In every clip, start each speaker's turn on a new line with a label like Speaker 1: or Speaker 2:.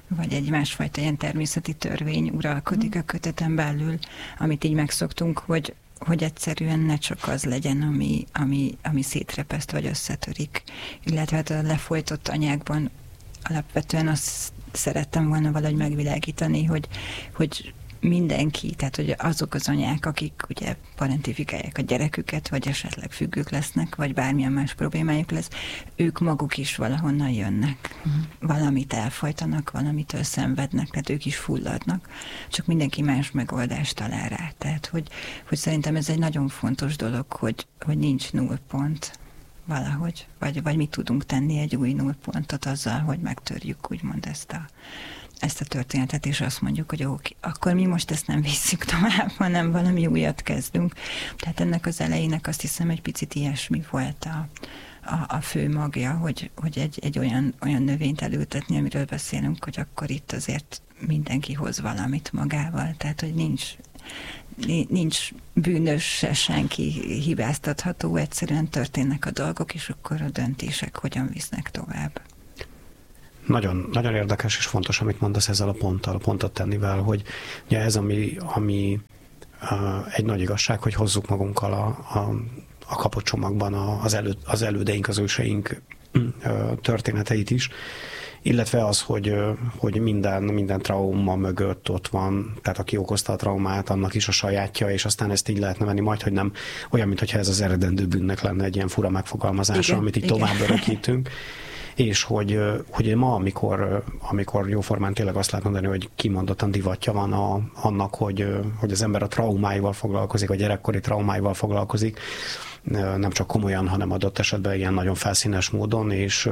Speaker 1: vagy egy másfajta ilyen természeti törvény uralkodik a köteten belül, amit így megszoktunk, hogy egyszerűen ne csak az legyen, ami szétrepeszt vagy összetörik. Illetve hát a lefolytott anyákban alapvetően azt szerettem volna valahogy megvilágítani, hogy mindenki, tehát hogy azok az anyák, akik ugye parentifikálják a gyereküket, vagy esetleg függők lesznek, vagy bármilyen más problémájuk lesz, ők maguk is valahonnan jönnek. Valamit elfojtanak, valamitől szenvednek, tehát ők is fulladnak. Csak mindenki más megoldást talál rá. Tehát, hogy szerintem ez egy nagyon fontos dolog, hogy nincs nullpont valahogy, vagy mit tudunk tenni egy új nullpontot azzal, hogy megtörjük úgymond ezt a történetet, és azt mondjuk, hogy oké, akkor mi most ezt nem visszük tovább, hanem valami újat kezdünk. Tehát ennek az elejének azt hiszem egy picit ilyesmi volt a fő magja, hogy egy olyan növényt elültetni, amiről beszélünk, hogy akkor itt azért mindenki hoz valamit magával. Tehát, hogy nincs bűnös se senki, hibáztatható, egyszerűen történnek a dolgok, és akkor a döntések hogyan visznek tovább.
Speaker 2: Nagyon, nagyon érdekes és fontos, amit mondasz ezzel a pontot tennivel, hogy ugye ez, ami egy nagy igazság, hogy hozzuk magunkkal a kapott csomagban az elődeink, az őseink történeteit is, illetve az, hogy minden trauma mögött ott van, tehát aki okozta a traumát, annak is a sajátja, és aztán ezt így lehetne venni, majdhogy nem olyan, mintha ez az eredendő bűnnek lenne egy ilyen fura megfogalmazása, amit így tovább örökítünk. És hogy ma, amikor jóformán tényleg azt lehet mondani, hogy kimondottan divatja van annak, hogy az ember a traumáival foglalkozik, a gyerekkori traumáival foglalkozik, nem csak komolyan, hanem adott esetben ilyen nagyon felszínes módon, és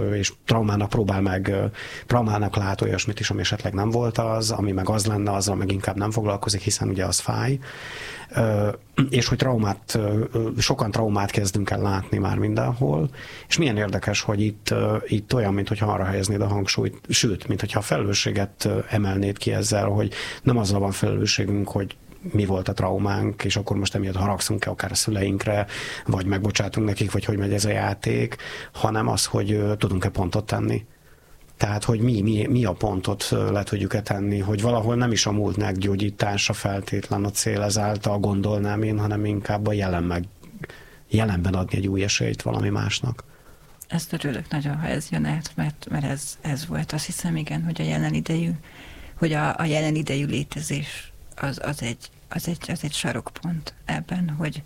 Speaker 2: traumának lát olyasmit is, ami esetleg nem volt az, ami meg az lenne, azzal meg inkább nem foglalkozik, hiszen ugye az fáj. És hogy sokan traumát kezdünk el látni már mindenhol, és milyen érdekes, hogy itt olyan, mintha arra helyeznéd a hangsúlyt, sőt, mintha a felelősséget emelnéd ki ezzel, hogy nem azzal van felelősségünk, hogy mi volt a traumánk, és akkor most emiatt haragszunk-e akár a szüleinkre, vagy megbocsátunk nekik, vagy hogy megy ez a játék, hanem az, hogy tudunk-e pontot tenni. Tehát, hogy mi a pontot le tudjuk-e tenni, hogy valahol nem is a múlt meggyógyítása feltétlen a cél ezáltal, gondolnám én, hanem inkább a jelenben adni egy új esélyt valami másnak.
Speaker 1: Ezt örülök nagyon, ha ez jön át, mert ez volt. Azt hiszem, igen, hogy a jelen idejű létezés az egy sarokpont ebben, hogy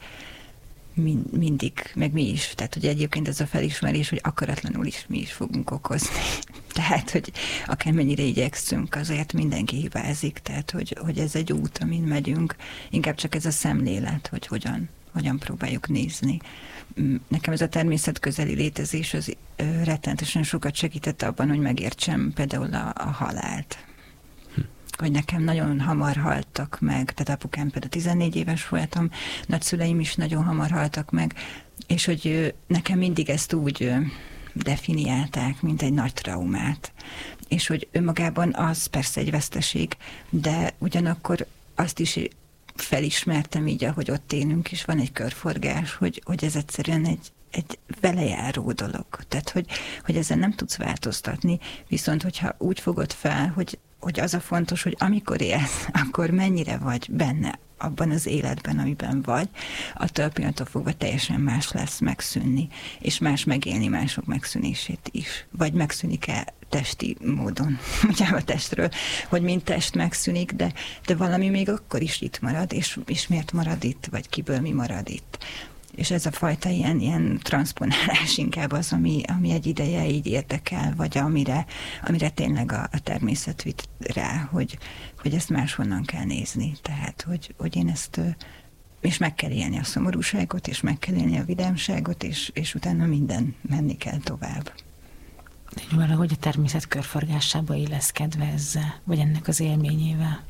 Speaker 1: mindig, meg mi is. Tehát, hogy egyébként ez a felismerés, hogy akaratlanul is mi is fogunk okozni. Tehát, hogy akármennyire igyekszünk, azért mindenki hibázik. Tehát, hogy ez egy út, amin megyünk. Inkább csak ez a szemlélet, hogy hogyan próbáljuk nézni. Nekem ez a természetközeli létezés az rettenetesen sokat segített abban, hogy megértsem például a halált. Hogy nekem nagyon hamar haltak meg, tehát apukám például 14 éves voltam, nagyszüleim is nagyon hamar haltak meg, és hogy nekem mindig ezt úgy definiálták, mint egy nagy traumát. És hogy önmagában az persze egy veszteség, de ugyanakkor azt is felismertem így, ahogy ott élünk, és van egy körforgás, hogy ez egyszerűen egy velejáró dolog. Tehát, hogy ezen nem tudsz változtatni, viszont hogyha úgy fogod fel, hogy az a fontos, hogy amikor élsz, akkor mennyire vagy benne abban az életben, amiben vagy, attól a pillanattól fogva teljesen más lesz megszűnni, és más megélni mások megszűnését is. Vagy megszűnik-e testi módon, ugye a testről, hogy mint test megszűnik, de valami még akkor is itt marad, és miért marad itt, vagy kiből mi marad itt. És ez a fajta ilyen transponálás inkább az, ami egy ideje így érdekel, vagy amire tényleg a természet vitt rá, hogy ezt máshonnan kell nézni. Tehát, hogy én ezt, és meg kell élni a szomorúságot, és meg kell élni a vidámságot, és utána minden menni kell tovább.
Speaker 3: De valahogy a természet körforgásába illeszkedve ezzel, vagy ennek az élményével?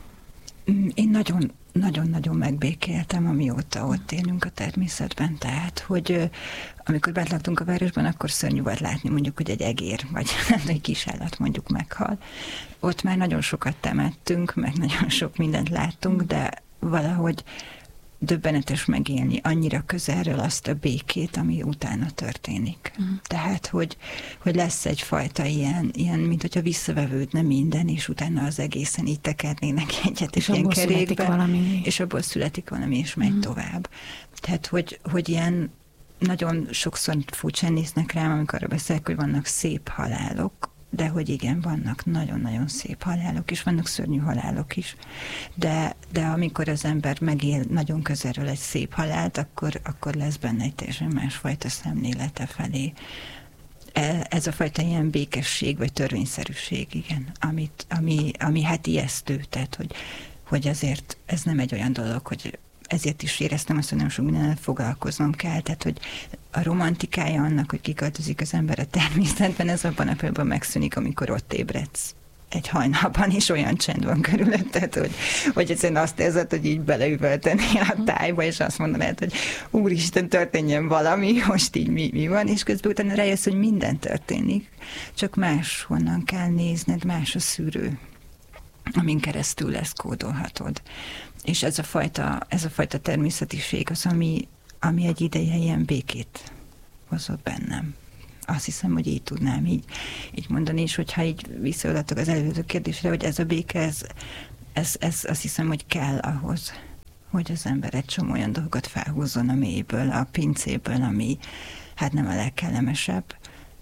Speaker 1: Én nagyon-nagyon megbékéltem, amióta ott élünk a természetben, tehát, hogy amikor bent laktunk a városban, akkor szörnyű volt látni mondjuk, hogy egy egér, vagy egy kis állat mondjuk meghal. Ott már nagyon sokat temettünk, meg nagyon sok mindent láttunk, de valahogy döbbenetes megélni annyira közelről azt a békét, ami utána történik. Tehát, hogy lesz egyfajta ilyen, mint hogyha visszavevődne minden, és utána az egészen így tekernének egyet, és ilyen kerékbe, és abból születik valami, és megy tovább. Tehát, hogy ilyen nagyon sokszor furcsán néznek rám, amikor arra beszélek, hogy vannak szép halálok, de hogy igen, vannak nagyon-nagyon szép halálok, és vannak szörnyű halálok is. De amikor az ember megél nagyon közelről egy szép halált, akkor lesz benne egy teljesen másfajta szemlélete felé. Ez a fajta ilyen békesség, vagy törvényszerűség, igen, ami hát ijesztő, tehát hogy azért ez nem egy olyan dolog, hogy ezért is éreztem azt, hogy nem sok mindennel foglalkoznom kell, tehát hogy a romantikája annak, hogy kiköltözik az ember a természetben, ez abban a pillanatban megszűnik, amikor ott ébredsz egy hajnalban, és olyan csend van körülötted, hogy egyszerűen azt érzed, hogy így beleüvöltenél a tájba, és azt mondanád, hogy úristen, történjen valami, most így mi van, és közben utána rájössz, hogy minden történik, csak máshonnan kell nézned, más a szűrő, amin keresztül ezt kódolhatod. És ez a fajta természetiség az, ami egy ideje ilyen békét hozott bennem. Azt hiszem, hogy így tudnám így mondani, és hogyha így visszaadatok az előző kérdésre, hogy ez a béke, ez azt hiszem, hogy kell ahhoz, hogy az ember egy csomó olyan dolgot felhúzzon a mélyből, a pincéből, ami hát nem a legkellemesebb,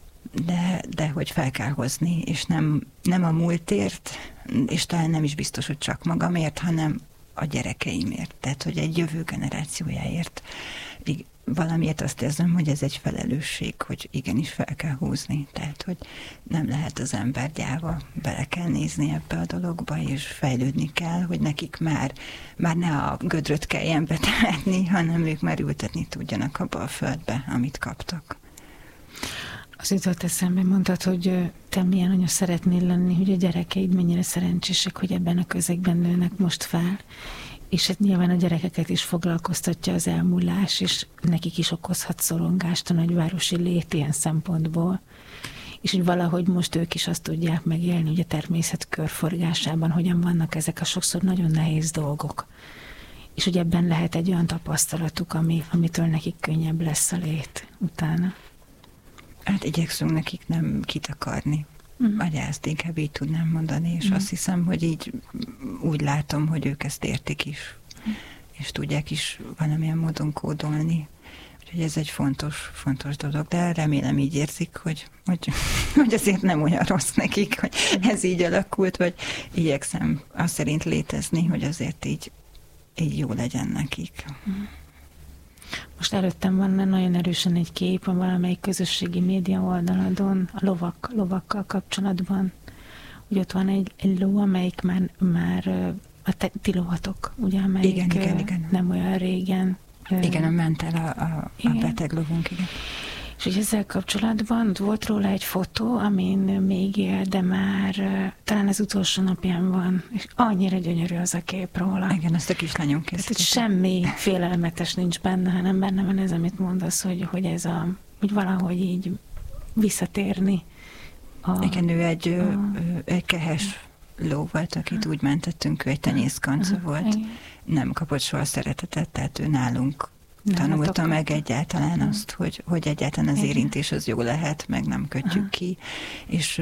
Speaker 1: de hogy fel kell hozni, és nem a múltért, és talán nem is biztos, hogy csak magamért, hanem a gyerekeimért, tehát hogy egy jövő generációjáért. Valamiért azt érzem, hogy ez egy felelősség, hogy igenis fel kell húzni, tehát hogy nem lehet az ember gyáva, bele kell nézni ebbe a dologba, és fejlődni kell, hogy nekik már ne a gödröt kelljen betemetni, hanem ők már ültetni tudjanak abba a földbe, amit kaptak.
Speaker 3: Az jutott eszembe, mondtad, hogy te milyen anya szeretnél lenni, hogy a gyerekeid mennyire szerencsések, hogy ebben a közegben nőnek most fel, és hát nyilván a gyerekeket is foglalkoztatja az elmúlás, és nekik is okozhat szorongást a nagyvárosi lét ilyen szempontból, és hogy valahogy most ők is azt tudják megélni, hogy a természet körforgásában hogyan vannak ezek a sokszor nagyon nehéz dolgok. És hogy ebben lehet egy olyan tapasztalatuk, amitől nekik könnyebb lesz a lét utána.
Speaker 1: Hát igyekszünk nekik nem kitakarni. Agyázt, inkább így tudnám mondani, és azt hiszem, hogy így úgy látom, hogy ők ezt értik is, és tudják is valamilyen módon kódolni. Úgyhogy ez egy fontos dolog, de remélem így érzik, hogy azért nem olyan rossz nekik, hogy ez így alakult, vagy igyekszem azt szerint létezni, hogy azért így jó legyen nekik.
Speaker 3: Most előttem van nagyon erősen egy kép a valamelyik közösségi média oldaladon, a lovakkal kapcsolatban, hogy ott van egy ló, amelyik már a ti lovatok, ugye, amelyik igen. Nem olyan régen.
Speaker 1: Igen, ment el a beteg lovunk, igen.
Speaker 3: És hogy ezzel kapcsolatban volt róla egy fotó, amin még él, de már talán az utolsó napján van, és annyira gyönyörű az a kép róla.
Speaker 1: Igen, azt a kislányom készített.
Speaker 3: Tehát semmi félelmetes nincs benne, hanem benne van ez, amit mondasz, hogy ez hogy valahogy így visszatérni.
Speaker 1: Igen, ő egy kehes ló volt, akit úgy mentettünk, ő egy tenyészkanca volt. Igen. Nem kapott soha szeretetet, tehát ő nálunk tanulta meg egyáltalán azt, hogy egyáltalán az érintés az jó lehet, meg nem kötjük ki, és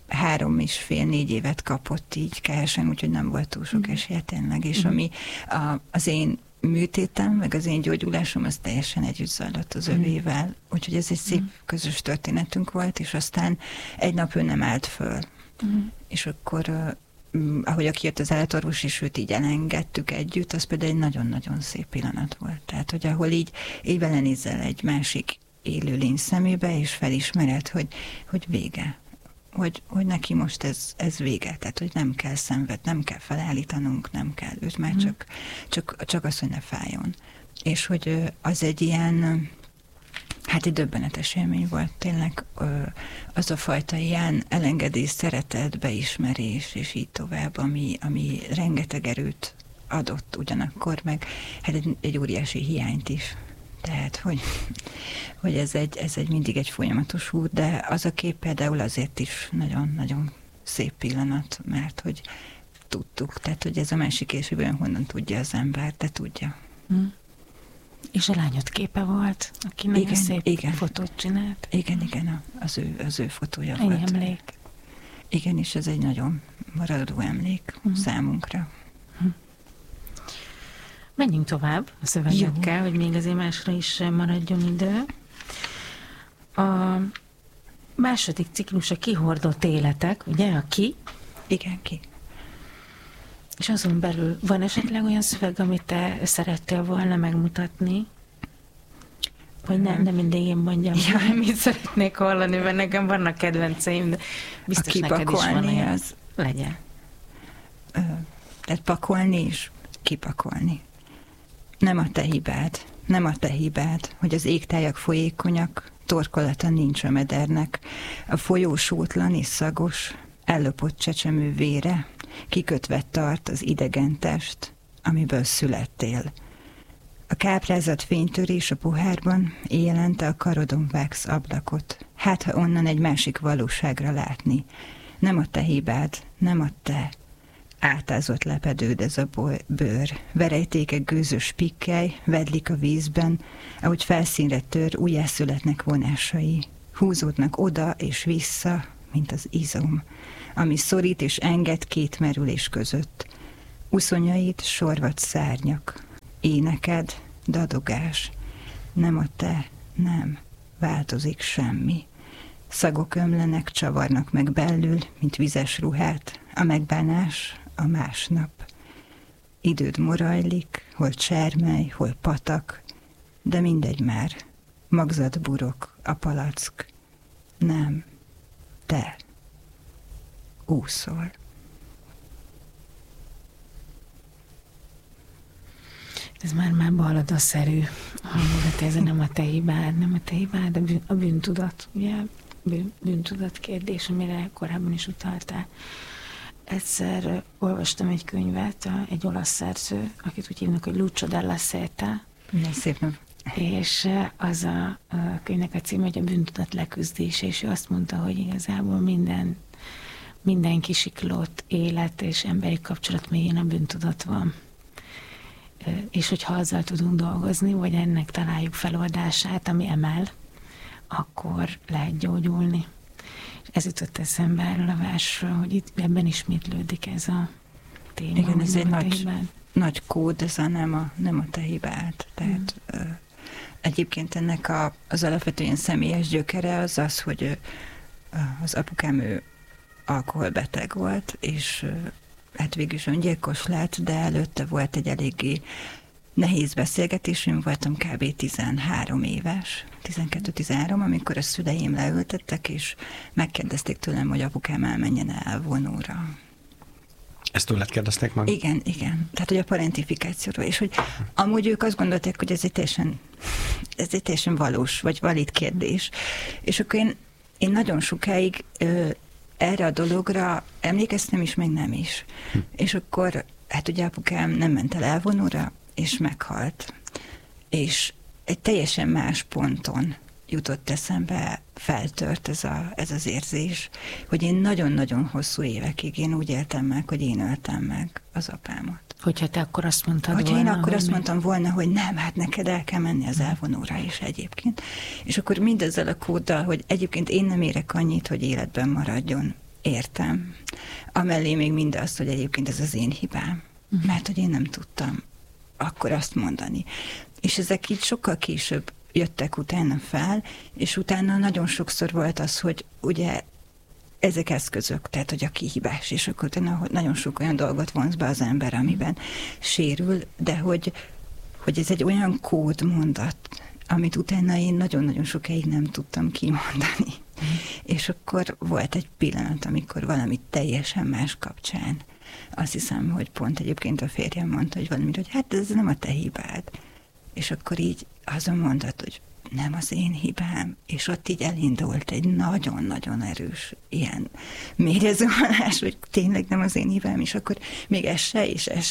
Speaker 1: 3,5-4 évet kapott így kehesen, úgyhogy nem volt túl sok esélye tényleg, és ami az én műtétem, meg az én gyógyulásom, az teljesen együtt zajlott az övével, úgyhogy ez egy szép közös történetünk volt, és aztán egy nap ő nem állt föl, és akkor ahogy aki jött az állatorvos, és őt így elengedtük együtt, az például egy nagyon-nagyon szép pillanat volt. Tehát, hogy ahol így belenézzel egy másik élőlény szemébe, és felismered, hogy vége. Hogy neki most ez vége. Tehát, hogy nem kell nem kell felállítanunk, nem kell. Őt már csak az, hogy ne fájjon. És hogy az egy ilyen, hát egy döbbenetes élmény volt tényleg az a fajta ilyen elengedés, szeretet, beismerés, és így tovább, ami rengeteg erőt adott ugyanakkor, meg hát egy óriási hiányt is. Tehát, hogy ez egy mindig egy folyamatos út, de az a kép például azért is nagyon-nagyon szép pillanat, mert hogy tudtuk, tehát hogy ez a másik később honnan tudja az ember, de tudja.
Speaker 3: És a lányod képe volt, aki nagyon szép fotót csinált.
Speaker 1: Igen, az ő fotója
Speaker 3: egy
Speaker 1: volt.
Speaker 3: Emlék.
Speaker 1: Igen, és ez egy nagyon maradó emlék számunkra.
Speaker 3: Menjünk tovább a szövegekkel, hogy még azért másra is maradjon idő. A második ciklus a kihordott életek, ugye, a ki?
Speaker 1: Igen, ki.
Speaker 3: És azon belül van esetleg olyan szöveg, amit te szerettél volna megmutatni? Hogy nem mindig én mondjam, hogy mit szeretnék hallani, mert nekem vannak kedvenceim, de biztos neked is van olyan. Az... Legyen.
Speaker 1: Tehát pakolni és kipakolni. Nem a te hibád, hogy az égtájak folyékonyak, torkolata nincs a medernek, a folyó sótlan és szagos, ellopott csecsemő vére, kikötve tart az idegen test, amiből születtél. A káprázat fénytörés a pohárban éjjelente a karodon vágsz ablakot. Hát, ha onnan egy másik valóságra látni. Nem a te hibád, nem a te átázott lepedőd ez a bőr. Verejtékek gőzös pikkely, vedlik a vízben, ahogy felszínre tör, újjászületnek vonásai. Húzódnak oda és vissza, mint az izom, ami szorít és enged két merülés között. Uszonyait sorvad szárnyak. Éneked, dadogás. Nem a te, nem. Változik semmi. Szagok ömlenek, csavarnak meg belül, mint vizes ruhát. A megbánás a másnap. Időd morajlik, hol csermely, hol patak, de mindegy már. Magzat burok, a palack. Nem. Te. Úszol.
Speaker 3: Ez már baladaszerű hangulat, ez nem a te hibád, a bűntudat, ugye? Bűntudat kérdés, amire korábban is utaltál. Egyszer olvastam egy könyvet, egy olasz szerző, akit úgy hívnak, hogy Lucio della Seta.
Speaker 1: Milyen szép neve.
Speaker 3: És az a könyvnek a címe, hogy a bűntudat leküzdése, és ő azt mondta, hogy igazából minden kisiklott élet és emberi kapcsolat mélyén a bűntudat van. És hogyha azzal tudunk dolgozni, vagy ennek találjuk feloldását, ami emel, akkor lehet gyógyulni. És ez jutott eszembe erről a versről, hogy itt ebben ismétlődik ez a téma.
Speaker 1: Igen, ez egy nagy kód, ez nem a te hibád. Tehát egyébként ennek az alapvetően személyes gyökere az, hogy az apukám ő alkoholbeteg volt, és hát végül is öngyilkos lett, de előtte volt egy eléggé nehéz beszélgetés, én voltam kb. 13 éves, 12-13, amikor a szüleim leültettek, és megkérdezték tőlem, hogy apukám elmenjen el vonóra.
Speaker 2: Ezt tőled kérdezték meg?
Speaker 1: Igen. Tehát, hogy a parentifikációról, és hogy amúgy ők azt gondolták, hogy ez egy teljesen valós, vagy valid kérdés. És akkor én nagyon sokáig erre a dologra emlékeztem is, meg nem is. És akkor, hát ugye apukám nem ment el elvonóra, és meghalt. És egy teljesen más ponton jutott eszembe, feltört ez az érzés, hogy én nagyon-nagyon hosszú évekig én úgy éltem meg, hogy én öltem meg az apámat.
Speaker 3: Hogyha te akkor azt mondtad
Speaker 1: Hogyha
Speaker 3: volna,
Speaker 1: én akkor azt mondtam volna, hogy nem, hát neked el kell menni az elvonóra is egyébként. És akkor mindezzel a kóddal, hogy egyébként én nem érek annyit, hogy életben maradjon. Értem. Amellé még mindazt, hogy egyébként ez az én hibám. Mert hogy én nem tudtam akkor azt mondani. És ezek így sokkal később jöttek utána fel, és utána nagyon sokszor volt az, hogy ugye ezek eszközök, tehát hogy a kihívás, és akkor utána nagyon sok olyan dolgot vonz be az ember, amiben sérül, de hogy ez egy olyan kódmondat, amit utána én nagyon-nagyon sokáig nem tudtam kimondani. És akkor volt egy pillanat, amikor valami teljesen más kapcsán, azt hiszem, hogy pont egyébként a férjem mondta, hogy valamit, hogy hát ez nem a te hibád. És akkor így az a mondat, hogy nem az én hibám, és ott így elindult egy nagyon-nagyon erős ilyen mérjezővonás, hogy tényleg nem az én hibám, és akkor még ez se,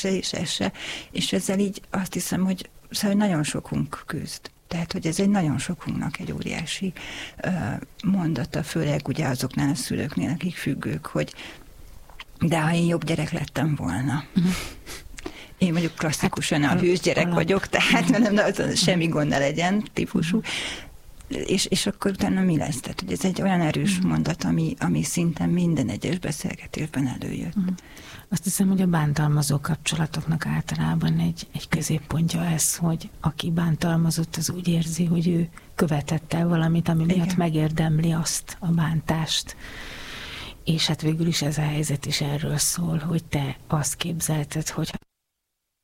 Speaker 1: és ezzel így azt hiszem, hogy szóval nagyon sokunk küzd. Tehát, hogy ez egy nagyon sokunknak egy óriási mondata, főleg ugye azoknál a szülőknél, akik függők, hogy de ha én jobb gyerek lettem volna. Én mondjuk klasszikusan a hősgyerek vagyok, tehát nem, semmi gond ne legyen típusú. És akkor utána mi lesz? Tehát, hogy ez egy olyan erős mondat, ami szinte minden egyes beszélgetésben előjött.
Speaker 3: Azt hiszem, hogy a bántalmazó kapcsolatoknak általában egy középpontja ez, hogy aki bántalmazott, az úgy érzi, hogy ő követett el valamit, ami miatt megérdemli azt a bántást. És hát végül is ez a helyzet is erről szól, hogy te azt képzelted, hogy